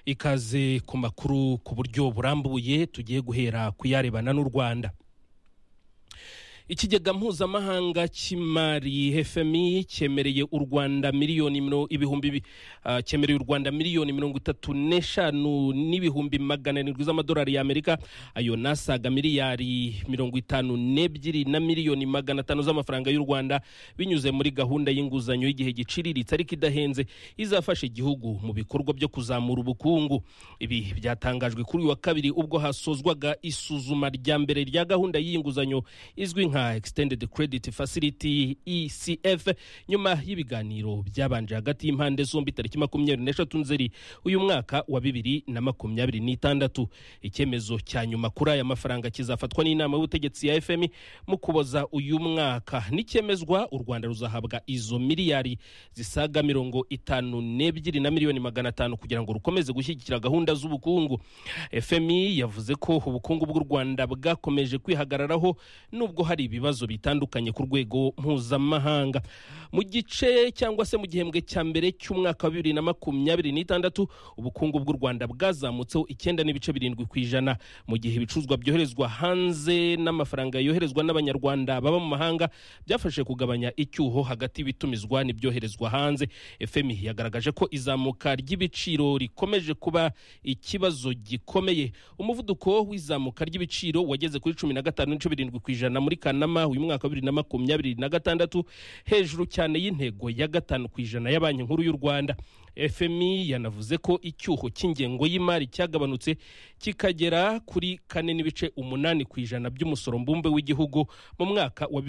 ikaze ku makuru ku buryo burambuye tugiye guhera kuyarebana n'u Rwanda. Ikigega mpuzamahanga cy'imari FMI cyemereye u Rwanda miliyoni 35,450 z'amadolari y'Amerika, ayo nasaga miliyari 52 na miliyoni 500 z'amafaranga y'u Rwanda binyuze muri gahunda y'inguzanyo y'igihe giciriritse ariko idahenze izafasha igihugu mu bikorwa byo kuzamura ubukungu. Ibi byatangajwe kuri uyu wa kabiri ubwo hasozwaga isuzuma rya mbere rya gahunda y'inguzanyo izwi nka Extended Credit Facility ECF nyuma y'ibiganiro byabanje hagati y'impande zombi tariki 23 Nzeri uyu mwaka wa 2026. Icyemezo cya nyuma kuri aya mafaranga kizafatwa n'inama y'ubutegetsi ya FMI mu kuboza uyu mwaka. Nicyemezwa u Rwanda ruzahabwa izo miliyari zisaga 52 na miliyoni 500 kugira ngo rukomeze gushyigikira gahunda z'ubukungu. FMI yavuze ko ubukungu bw'u Rwanda bwakomeje kwihagararaho nubwo hari ibibazo bitandukanye ku rwego mpuzamahanga. Mu gice cyangwa se mu gihembwe cya mbere cy'umwaka wa 2026 ubukungu bw'u Rwanda bwazamutseho 9.7% mu gihe ibicuruzwa byoherezwa hanze n'amafaranga yoherezwa n'abanyarwanda baba mu mahanga byafashe kugabanya icyuho hagati y'ibitumizwa n'ibyoherezwa hanze. FMI yagaragaje ko izamuka ry'ibiciro rikomeje kuba ikibazo gikomeye. Umuvuduko w'izamuka ry'ibiciro wageze kuri 15.7% muri Kanama uyu mwaka wa 2026, hejuru cyane y'intego ya 5% ya Banki Nkuru y'u Rwanda. FMI yanavuze ko icyuho cy'ingengo y'imari cyagabanutse kikagera kuri 4.8% by'umusoro mbumbe w'igihugu mu mwaka wa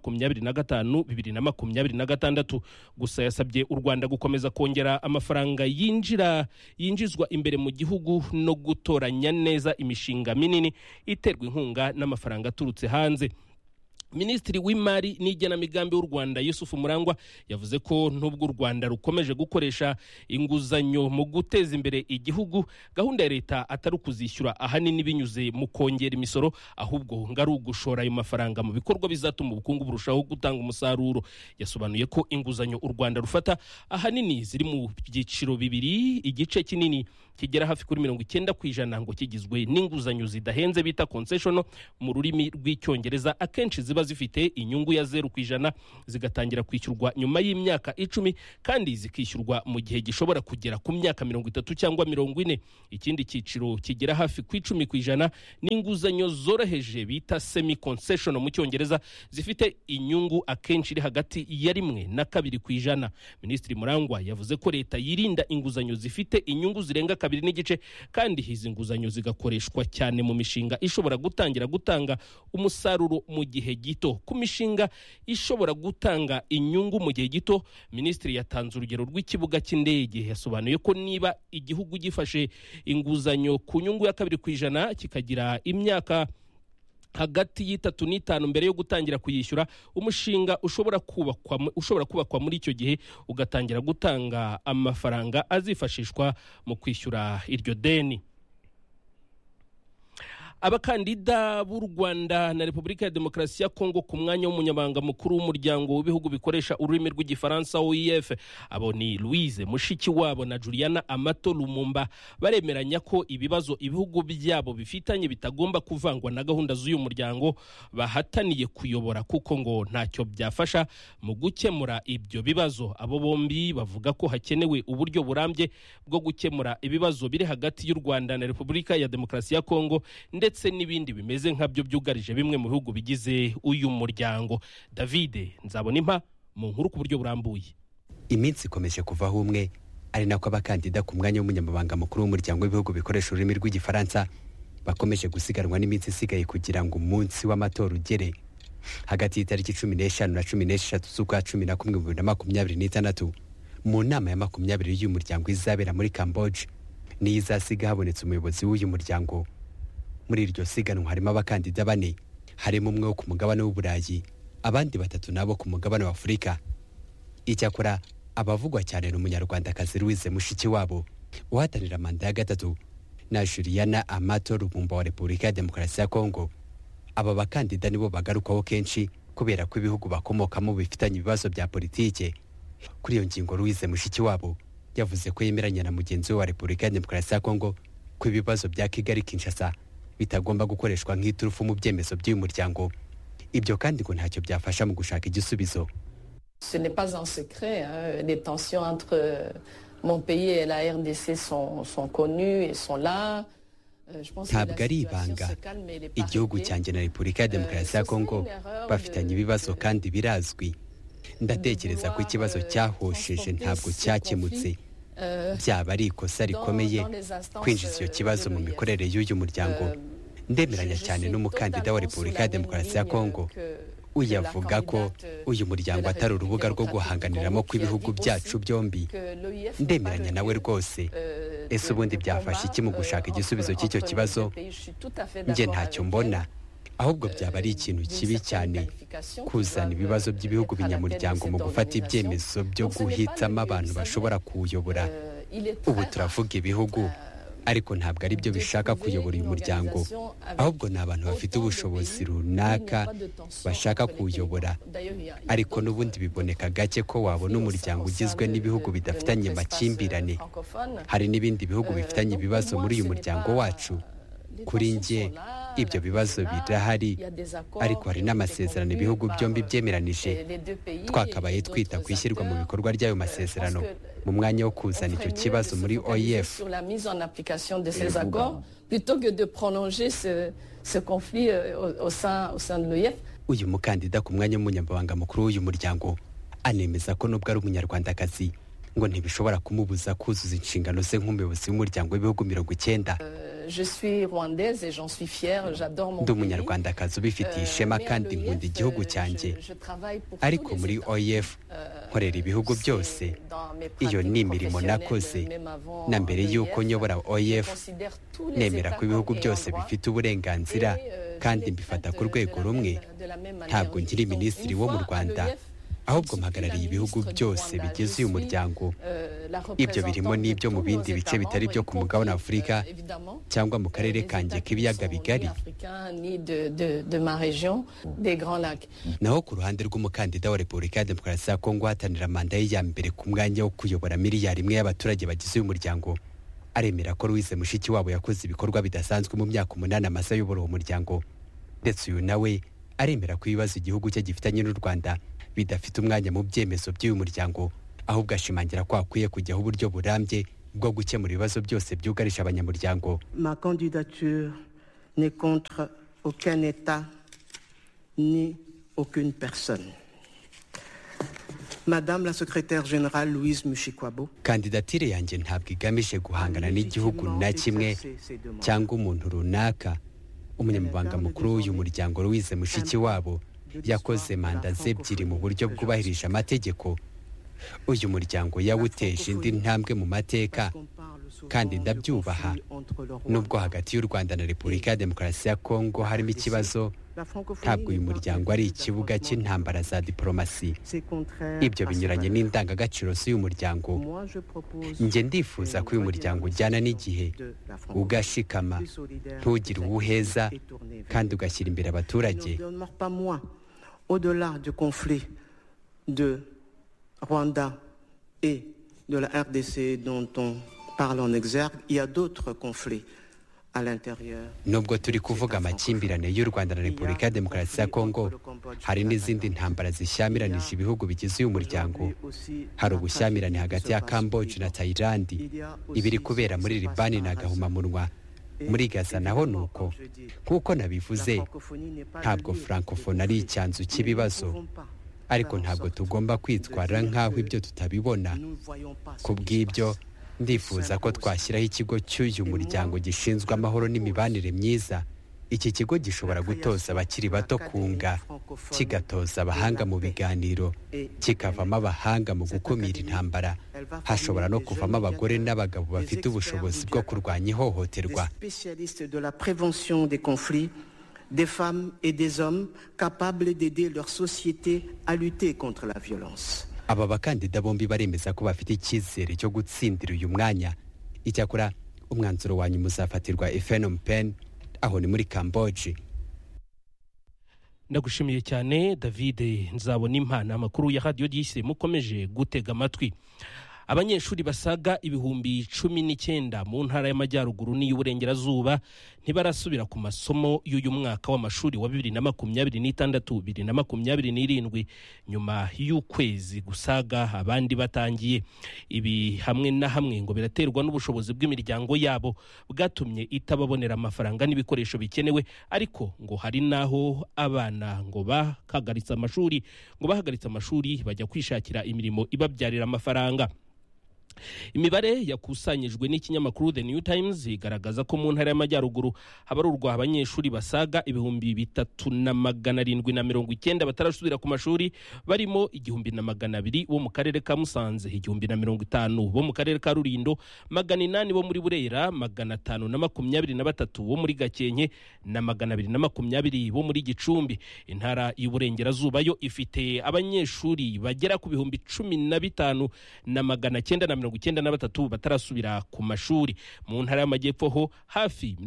2025-2026. Gusa yasabye u Rwanda gukomeza kongera amafaranga yinjizwa imbere mu gihugu no gutoranya neza imishinga minini iterwa inkunga n'amafaranga aturutse hanze. Minisitiri w'imari n'igenamigambi w'u Rwanda Yusuf Murangwa yavuze ko nubwo u Rwanda rukomeje gukoresha inguzanyo mu guteza imbere igihugu, gahunda ya leta atari kuzishyura ahanini binyuze mu kongera imisoro, ahubwo ngo ari ugushora ayo mafaranga mu bikorwa bizatuma ubukungu burushaho gutanga umusaruro. Yasobanuye ko inguzanyo u Rwanda rufata ahanini ziri mu byiciro bibiri, igice kinini kigera hafi kuri 90% ngo kigizwe n'inguzanyo zidahenze bita concession mu rurimi rw'icyongereza, akenshi ziba zifite inyungu ya 0% zigatangira kwishyurwa nyuma y'imyaka 10 kandi zikishyurwa mu gihe gishobora kugera ku myaka 30 cyangwa 40. Ikindi cyiciro kigera hafi ku 10% n'inguzanyo zoroheje bita semi concession mu cyongereza, zifite inyungu akenshi iri hagati ya 1 na 2%. Minisitiri Murangwa yavuze ko leta yirinda inguzanyo zifite inyungu zirenga 2.5 kandi izi nguzanyo zigakoreshwa cyane mu mishinga ishobora gutangira gutanga umusaruro mu gihe gito. Ku mishinga ishobora gutanga inyungu mu gihe gito, Minisitiri yatanze urugero rw'ikibuga cy'indege. Yasobanuye ko niba igihugu gifashe inguzanyo ku nyungu ya 2% kikagira imyaka hagati y'itatu n'itanu mbere yo gutangira kuyishyura, umushinga ushobora kubakwa muri icyo gihe ugatangira gutanga amafaranga azifashishwa mu kwishyura iryo deni. Abakandida b'u Rwanda na Repubulika ya Demokarasi ya Kongo ku mwanya w'umunyamabanga mukuru w'umuryango w'ibihugu bikoresha ururimi rw'igifaransa OIF, abo ni Louise Mushikiwabo na Juliana Amato Lumumba, baremeranya ko ibibazo ibihugu byabo bifitanye bitagomba kuvangwa na gahunda z'uyu muryango bahataniye kuyobora, kuko ngo ntacyo byafasha mu gukemura ibyo bibazo. Abo bombi bavuga ko hakenewe uburyo burambye bwo gukemura ibibazo biri hagati y'u Rwanda na Repubulika ya Demokarasi ya Kongo ndetse n'ibindi bimeze nkabyo byugarije bimwe mu bihugu bigize uyu muryango. David Nzabonimpa mu nkuru ku buryo burambuye. Iminsi ikomeje kuvaho umwe, ari nako abakandida ku mwanya w'umunyamabanga mukuru w'umuryango w'ibihugu bikoresha ururimi rw'igifaransa bakomeje gusiganwa n'iminsi isigaye kugira ngo umunsi w'amatora ugere. Hagati y'itariki 15 na 16 z'ukwa 11 2026 mu nama ya 20 y'umuryango izabera muri Cambodia niyo izasiga habonetse umuyobozi w'uyu muryango. Muri iryo siganwa harimo abakandida 4, harimo umwe wo ku mugabane w'Uburayi, abandi 3 nabo ku mugabane wa Afurika. Icyakora abavugwa cyane n'umunyarwandakazi Louise Mushikiwabo uhatanira manda ya 3 na Juliana Amato Lumumba wa Repubulika ya Demokarasi ya Kongo. Aba bakandida nibo bagarukwaho kenshi kubera ko ibihugu bakomokamo bifitanye ibibazo bya politike. Kuri iyo ngingo Louise Mushikiwabo yavuze ko yemeranya na mugenzi we wa Repubulika ya Demokarasi ya Kongo ko ibibazo bya Kigali Kinshasa bitagomba gukoreshwa nk'iturufu mu byemezo by'uyu muryango. Ibyo kandi ngo ntacyo byafasha mu gushaka igisubizo. Ce n'est pas un secret, les tensions entre mon pays et la RDC sont connues et sont là. Ntabwo ari ibanga, igihugu cyanjye na Repubulika ya Demokarasi ya Kongo bafitanye ibibazo kandi birazwi. Ndatekereza ko ikibazo cyahosheje ntabwo cyakemutse. Byaba ari ikosa rikomeye kwinjiza iyo kibazo mu mikorere y'uyu muryango. Ndemeranya cyane n'umukandida wa Repubulika ya Demokarasi ya Kongo uyavuga ko uyu muryango atari urubuga rwo guhanganiramo kw'ibihugu byacu byombi. Ndemeranya nawe rwose. Ese ubundi byafasha iki mu gushaka igisubizo cy'icyo kibazo? Njye ntacyo mbona, ahubwo byaba ari ikintu kibi cyane kuzana ibibazo by'ibihugu binyamuryango mu gufata ibyemezo byo guhitamo abantu bashobora kuwuyobora. Ubu turavuga ibihugu, ariko ntabwo ari byo bishaka kuyobora uyu muryango, ahubwo ni abantu bafite ubushobozi runaka bashaka kuwuyobora. Ariko n'ubundi biboneka gake ko wabona umuryango ugizwe n'ibihugu bidafitanye amakimbirane. Hari n'ibindi bihugu bifitanye ibibazo muri uyu muryango wacu. Kuri njye ibyo bibazo birahari, ariko hari n'amasezerano ibihugu byombi byemeranije. Twakabaye twita ku ishyirwa mu bikorwa ry'ayo masezerano mu mwanya wo kuzana icyo kibazo muri OIF. Uyu mukandida ku mwanya w'umunyamabanga mukuru w'uyu muryango anemeza ko nubwo ari umunyarwandakazi ngo ntibishobora kumubuza kuzuza inshingano ze nk'umuyobozi w'umuryango w'ibihugu 90. Ndi umunyarwandakazi ubifitiye ishema kandi nkunda igihugu cyanjye, ariko muri OIF nkorera ibihugu byose. Iyo ni imirimo nakoze na mbere y'uko nyobora OIF. Nemera ko ibihugu byose bifite uburenganzira kandi mbifata ku rwego rumwe. Ntabwo nkiri minisitiri wo mu Rwanda, ahubwo mpagarariye ibihugu byose bigize uyu muryango. Ibyo birimo n'ibyo mu bindi bice bitari byo ku mugabane wa Afurika cyangwa mu karere kanjye k'ibiyaga bigari. Naho ku ruhande rw'umukandida wa Repubulika ya Demokarasi ya Kongo hatanira manda ye ya mbere ku mwanya wo kuyobora miliyari imwe y'abaturage bagize uyu muryango, aremera ko Louise Mushikiwabo yakoze ibikorwa bidasanzwe mu myaka 8 amaze ayobora uwo muryango. Ndetse uyu nawe aremera ko ibibazo igihugu cye gifitanye n'u Rwanda bidafite umwanya mu byemezo by'uyu muryango, ahubwo ashimangira ko hakwiye kujyaho uburyo burambye bwo gukemura ibibazo byose byugarije abanyamuryango. Ma candidature n'est contre aucun État ni aucune personne. Madame la secrétaire générale Louise Mushikiwabo. Kandidatire yanjye ntabwo igamije guhangana n'igihugu na kimwe cyangwa umuntu runaka. Umunyamabanga mukuru w'uyu muryango Louise Mushikiwabo yakoze manda ze 2 mu buryo bwubahirije amategeko. Uyu muryango yawuteje indi ntambwe mu mateka kandi ndabyubaha. Nubwo hagati y'u Rwanda na Repubulika ya Demokarasi ya Kongo harimo ikibazo, ntabwo uyu muryango ari ikibuga cy'intambara za diplomasi. Ibyo binyuranye n'indangagaciro z'uyu muryango. Njye ndifuza ko uyu muryango ujyana n'igihe, ugashikama, ntugire uwuheza kandi ugashyira imbere abaturage. Au-delà du conflit de Rwanda et de la RDC dont on parle en exergue, il y a d'autres conflits à l'intérieur. Nubwo turi kuvuga amakimbirane y'u Rwanda na Repubulika ya Demokarasi ya Kongo, hari n'izindi ntambara zishyamiranyije ibihugu bigize uyu muryango. Hari ubushyamirane hagati ya Cambodia na Thailand, ibiri kubera muri Libani na Gahumamunwa. Muri Gaza naho nuko. Kuko nabivuze, ntabwo francophonie ari icyanzu cy'ibibazo, ariko ntabwo tugomba kwitwara nk'aho ibyo tutabibona. Kubw'ibyo ndifuza ko twashyiraho ikigo cy'uyu muryango gishinzwe amahoro n'imibanire myiza. Iki kigo gishobora gutoza abakiri bato kunga, kigatoza abahanga mu biganiro, kikavamo abahanga mu gukumira intambara. Hashobora no kuvamo abagore n'abagabo bafite ubushobozi bwo kurwanya ihohoterwa. Spécialistes de la prévention des conflits, des femmes et des hommes capables d'aider leur société à lutter contre la violence. Aba bakandida bombi baremeza ko bafite icyizere cyo gutsindira uyu mwanya. Icyakora umwanzuro wanyu muzafatirwa Phnom Penh, aho ni muri Cambodia. Ndagushimiye cyane David Nzabona Impano. Amakuru ya Radio 10 mukomeje gutega amatwi. abanyeshuri basaga 19,000 mu ntara y'amajyaruguru n'iy'uburengerazuba ntibarasubira ku masomo y'uyu mwaka w'amashuri wa 2026-2027 nyuma y'ukwezi gusaga abandi batangiye. Ibi hamwe na hamwe ngo biraterwa n'ubushobozi bw'imiryango yabo bwatumye itababonera amafaranga n'ibikoresho bikenewe, ariko ngo hari naho abana ngo bahagaritse amashuri bajya kwishakira imirimo ibabyarira amafaranga. Imibare yakusanyijwe n'ikinyamakuru The New Times igaragaza ko mu ntara y'amajyaruguru habarurwa abanyeshuri basaga 3,790 batarasubira ku mashuri, barimo 1,200 bo mu karere ka Musanze, 1,050 bo mu karere ka Rulindo, 800 bo muri Burera, 523 bo muri Gakenke na 220 bo muri Gicumbi. Intara y'uburengerazuba yo ifite abanyeshuri bagera ku 15,993 batarasubira ku mashuri. Mu ntara y'amajyepfo ho hafi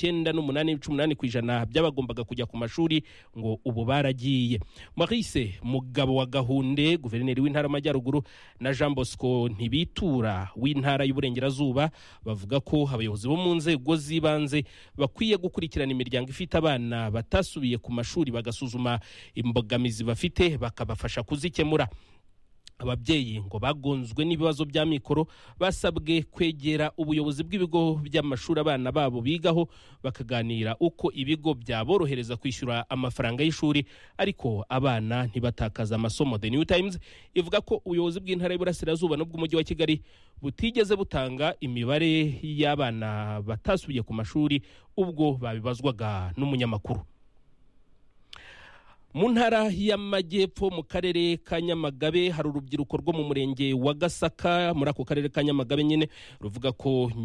98% by'abagombaga kujya ku mashuri ngo ubu baragiye. Maurice Mugabo wa Gahunde, guverineri w'intara y'amajyaruguru, na Jean Bosco Ntibitura w'intara y'uburengerazuba bavuga ko abayobozi bo mu nzego z'ibanze bakwiye gukurikirana imiryango ifite abana batasubiye ku mashuri bagasuzuma imbogamizi bafite bakabafasha kuzikemura. Ababyeyi ngo bagonzwe n'ibibazo bya mikoro basabwe kwegera ubuyobozi bw'ibigo by'amashuri abana babo bigaho bakaganira uko ibigo byaborohereza kwishyura amafaranga y'ishuri, ariko abana ntibatakaza amasomo. The New Times ivuga ko ubuyobozi bw'intara y'Iburasirazuba n'ubw'umujyi wa Kigali butigeze butanga imibare y'abana batasubiye ku mashuri ubwo babibazwaga n'umunyamakuru. Mu ntara y'amajyepfo mu karere ka Nyamagabe hari urubyiruko rwo mu murenge wa Gasaka muri ako karere ka Nyamagabe nyine ruvuga ko